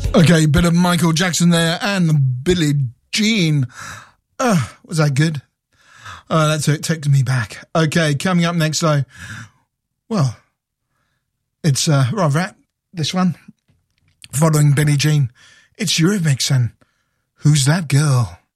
Okay, bit of Michael Jackson there and Billie Jean. Was that good? That takes me back. Okay, coming up next though, well, it's rather rap, this one. Following Billie Jean, it's Eurovixen. Who's That Girl?